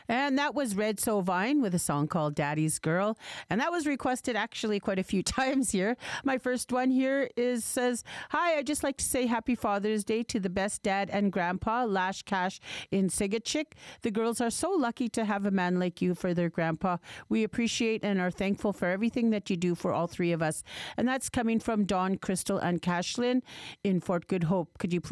And that was Red Sovine with a song called Daddy's Girl. And that was requested actually quite a few times here. My first one here says, "Hi, I'd just like to say happy Father's Day to the best dad and grandpa, Lash Cash in Sigachik. The girls are so lucky to have a man like you for their grandpa. We appreciate and are thankful for everything that you do for all three of us." And that's coming from Dawn, Crystal, and Cashlyn in Fort Good Hope. Could you please